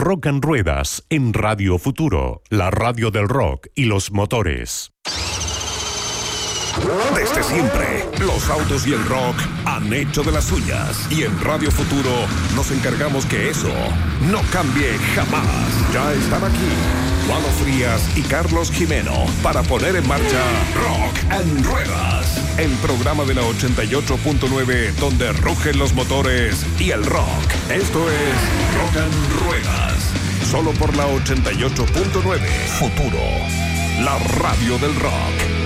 Rock en Ruedas en Radio Futuro, la radio del rock y los motores. Desde siempre, los autos y el rock han hecho de las suyas. Y en Radio Futuro nos encargamos que eso no cambie jamás. Ya están aquí Walo Frías y Carlos Jimeno para poner en marcha Rock en Ruedas, el programa de la 88.9 donde rugen los motores y el rock. Esto es Rock en Ruedas, solo por la 88.9 Futuro, la radio del rock.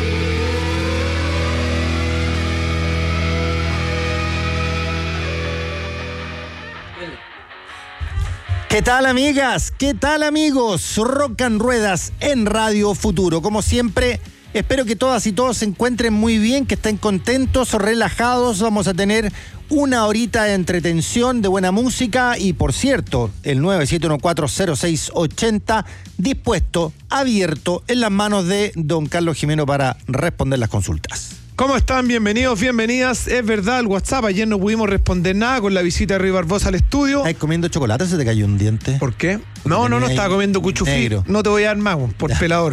¿Qué tal, amigas? ¿Qué tal, amigos? Rock en Ruedas en Radio Futuro. Como siempre, espero que todas y todos se encuentren muy bien, que estén contentos, relajados. Vamos a tener una horita de entretención, de buena música y, por cierto, el 97140680 dispuesto, abierto, en las manos de don Carlos Jimeno para responder las consultas. ¿Cómo están? Bienvenidos, bienvenidas. Es verdad, el WhatsApp, ayer no pudimos responder nada con la visita de Rui Barbosa al estudio. ¿Estás comiendo chocolate? ¿Se te cayó un diente? ¿Por qué? No, estaba comiendo cuchufí. No te voy a dar más, por pelador.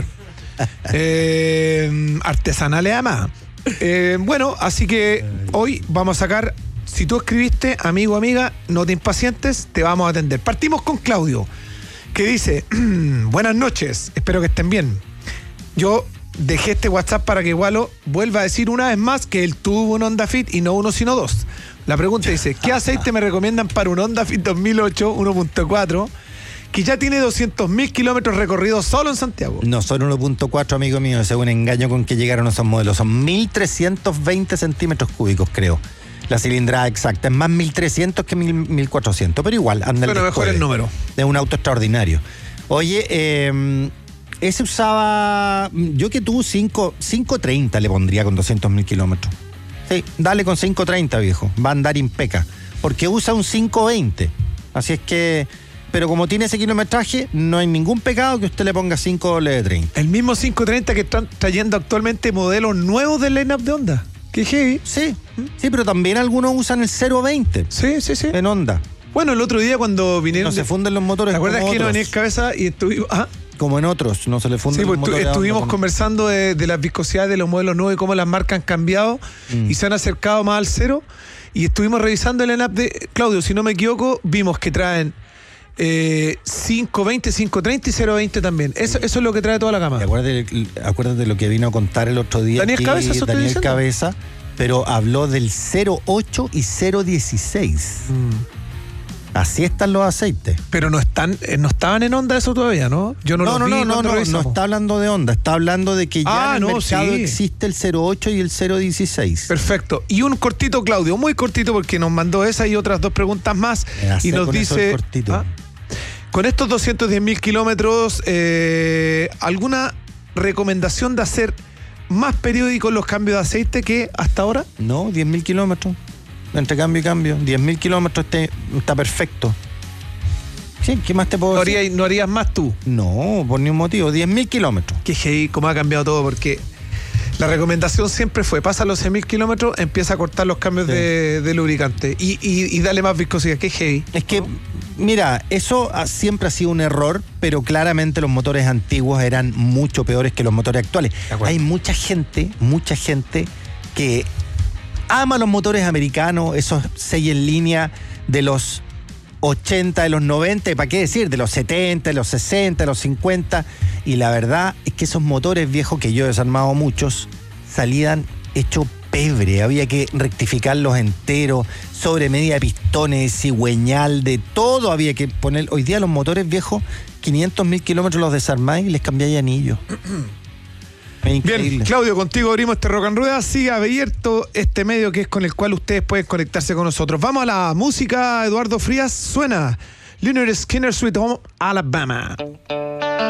Artesanales además. Bueno, así que hoy vamos a sacar, si tú escribiste, amigo, amiga, no te impacientes, te vamos a atender. Partimos con Claudio, que dice, buenas noches, espero que estén bien. Yo dejé este WhatsApp para que Walo vuelva a decir una vez más que él tuvo un Honda Fit y no uno sino dos. La pregunta dice, ¿qué aceite me recomiendan para un Honda Fit 2008 1.4 que ya tiene 200.000 kilómetros recorridos solo en Santiago? No son 1.4, amigo mío, ese es un engaño con que llegaron esos modelos. Son 1.320 centímetros cúbicos, creo. La cilindrada exacta es más 1.300 que 1.400, pero igual anda el. Pero mejor el número. Es un auto extraordinario. Oye, ese usaba, yo que tú 530 le pondría con 200.000 kilómetros. Sí, dale con 530, viejo. Va a andar impeca. Porque usa un 520. Así es que, pero como tiene ese kilometraje, no hay ningún pecado que usted le ponga 5W30. El mismo 530 que están trayendo actualmente modelos nuevos del line-up de Honda. ¿Qué heavy? Sí, pero también algunos usan el 020. Sí. En Honda. Bueno, el otro día cuando vinieron. No se funden los motores. ¿Te acuerdas que no venía en cabeza y estuvimos. Como en otros, no se le funden los motores. Estuvimos conversando de las viscosidades de los modelos nuevos y cómo las marcas han cambiado y se han acercado más al cero. Y estuvimos revisando el line-up de Claudio, si no me equivoco, vimos que traen 520, 530 y 020 también. Eso es lo que trae toda la gama. Acuérdate de lo que vino a contar el otro día. Daniel Cabeza, Daniel Cabeza, pero habló del 08 y 016. Así están los aceites. Pero no estaban en Honda eso todavía, ¿no? Yo no está hablando de Honda, está hablando de que ya en el mercado existe el 08 y el 016. Perfecto. Y un cortito, Claudio, muy cortito, porque nos mandó esa y otras dos preguntas más. Y nos dice, con estos 210.000 kilómetros, ¿alguna recomendación de hacer más periódicos los cambios de aceite que hasta ahora? No, 10.000 kilómetros. Entre cambio y cambio, 10.000 kilómetros está perfecto. Sí, ¿qué más te puedo decir? ¿No harías más tú? No, por ningún motivo, 10.000 kilómetros. Que hey, cómo ha cambiado todo, porque la recomendación siempre fue, pasa los 6.000 kilómetros, empieza a cortar los cambios de lubricante y dale más viscosidad, que heavy. Es que, mira, eso siempre ha sido un error, pero claramente los motores antiguos eran mucho peores que los motores actuales. Hay mucha gente que ama los motores americanos, esos 6 en línea de los 80, de los 90, ¿para qué decir? De los 70, de los 60, de los 50. Y la verdad es que esos motores viejos, que yo he desarmado muchos, salían hechos pebre. Había que rectificarlos enteros, sobre media de pistones, cigüeñal, de todo había que poner. Hoy día los motores viejos, 500.000 kilómetros los desarmáis y les cambiáis anillos. Bien, Claudio, contigo abrimos este Rock en Ruedas. Siga abierto este medio que es con el cual ustedes pueden conectarse con nosotros. Vamos a la música, Eduardo Frías. Suena Lynyrd Skynyrd Sweet Home Alabama.